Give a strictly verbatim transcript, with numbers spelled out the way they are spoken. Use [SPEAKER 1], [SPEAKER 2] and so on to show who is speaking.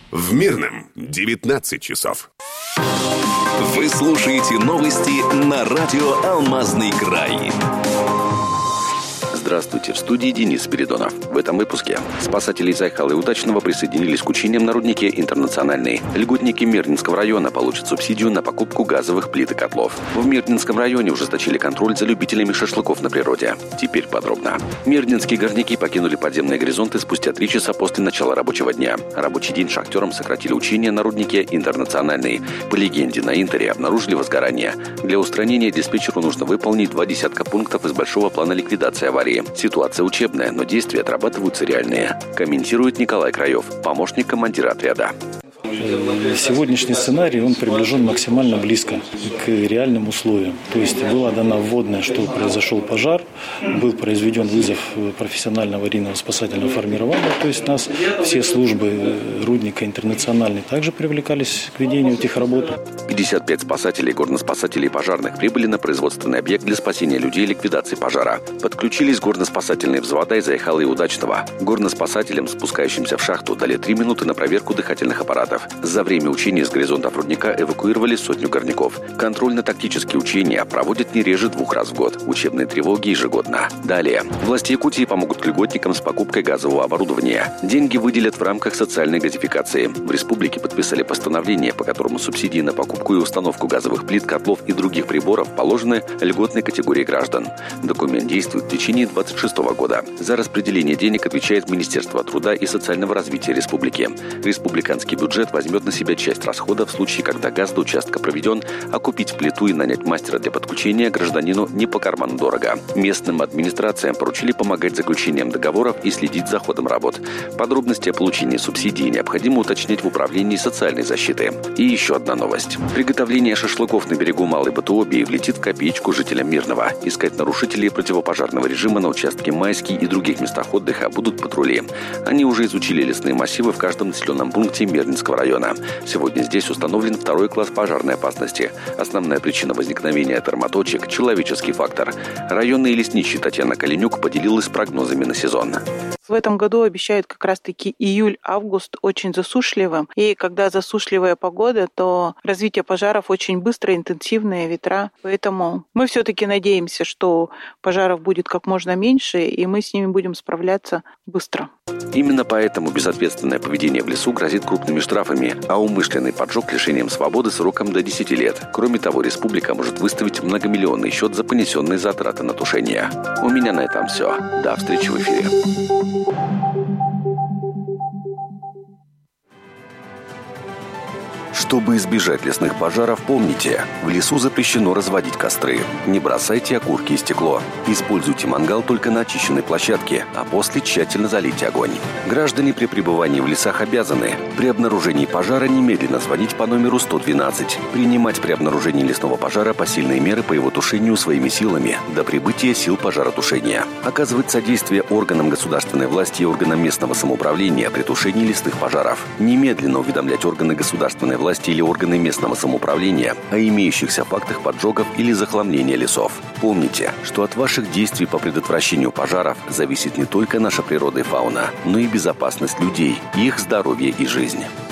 [SPEAKER 1] В Мирном девятнадцать часов.
[SPEAKER 2] Вы слушаете новости на радио «Алмазный край».
[SPEAKER 3] Здравствуйте, в студии Денис Спиридонов. В этом выпуске спасатели из Айхала и Удачного присоединились к учениям на руднике «Интернациональный». Льготники Мирнинского района получат субсидию на покупку газовых плит и котлов. В Мирнинском районе ужесточили контроль за любителями шашлыков на природе. Теперь подробно. Мирнинские горняки покинули подземные горизонты спустя три часа после начала рабочего дня. Рабочий день шахтерам сократили учения на руднике «Интернациональный». По легенде, на Интере обнаружили возгорание. Для устранения диспетчеру нужно выполнить два десятка пунктов из большого плана ликвидации аварии. Ситуация учебная, но действия отрабатываются реальные, комментирует Николай Краев, помощник командира отряда.
[SPEAKER 4] Сегодняшний сценарий, он приближен максимально близко к реальным условиям. То есть была дана вводная, что произошел пожар, был произведен вызов профессионального аварийного спасательного формирования, то есть нас все службы рудника «Интернациональный» также привлекались к ведению этих работ.
[SPEAKER 3] пятьдесят пять спасателей, горноспасателей и пожарных прибыли на производственный объект для спасения людей и ликвидации пожара. Подключились горноспасательные взвода из Айхала и Удачного. Горноспасателям, спускающимся в шахту, дали три минуты на проверку дыхательных аппаратов. За время учений с горизонтов рудника эвакуировали сотню горняков. Контрольно-тактические учения проводят не реже двух раз в год. Учебные тревоги ежегодно. Далее. Власти Якутии помогут льготникам с покупкой газового оборудования. Деньги выделят в рамках социальной газификации. В республике подписали постановление, по которому субсидии на покупку и установку газовых плит, котлов и других приборов положены льготной категории граждан. Документ действует в течение двадцать шестого года. За распределение денег отвечает Министерство труда и социального развития республики. Республиканский бюджет возьмет на себя часть расходов в случае, когда газ до участка проведен, а купить плиту и нанять мастера для подключения гражданину не по карману дорого. Местным администрациям поручили помогать заключением договоров и следить за ходом работ. Подробности о получении субсидий необходимо уточнять в Управлении социальной защиты. И еще одна новость. Приготовление шашлыков на берегу Малой Батуоби влетит в копеечку жителям Мирного. Искать нарушителей противопожарного режима на участке Майский и других местах отдыха будут патрули. Они уже изучили лесные массивы в каждом населенном пункте Мирнинского района. Сегодня здесь установлен второй класс пожарной опасности. Основная причина возникновения термоточек – человеческий фактор. Районный лесничий Татьяна Калинюк поделилась прогнозами на сезон.
[SPEAKER 5] В этом году обещают как раз-таки июль-август очень засушливым. И когда засушливая погода, то развитие пожаров очень быстро, интенсивные ветра. Поэтому мы все-таки надеемся, что пожаров будет как можно меньше, и мы с ними будем справляться быстро.
[SPEAKER 3] Именно поэтому безответственное поведение в лесу грозит крупными штрафами, а умышленный поджог лишением свободы сроком до десяти лет. Кроме того, республика может выставить многомиллионный счет за понесенные затраты на тушение. У меня на этом все. До встречи в эфире. Чтобы избежать лесных пожаров, помните, в лесу запрещено разводить костры. Не бросайте окурки и стекло. Используйте мангал только на очищенной площадке, а после тщательно залейте огонь. Граждане при пребывании в лесах обязаны при обнаружении пожара немедленно звонить по номеру сто двенадцать, принимать при обнаружении лесного пожара посильные меры по его тушению своими силами до прибытия сил пожаротушения, оказывать содействие органам государственной власти и органам местного самоуправления при тушении лесных пожаров, немедленно уведомлять органы государственной власти или органы местного самоуправления о имеющихся фактах поджогов или захламления лесов. Помните, что от ваших действий по предотвращению пожаров зависит не только наша природа и фауна, но и безопасность людей, их здоровье и жизнь.